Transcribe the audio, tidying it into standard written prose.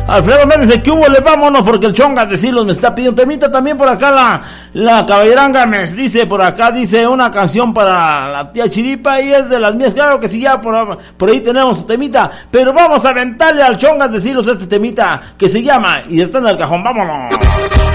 Alfredo Méndez, ¿qué hubo? Le vámonos porque el Chongas de Silos me está pidiendo temita. También por acá la Caballeranga me dice, por acá dice una canción para la tía Chiripa y es de las mías. Claro que sí, ya por ahí tenemos temita, pero vamos a aventarle al Chongas de Silos este temita que se llama Y está en el cajón. Vámonos.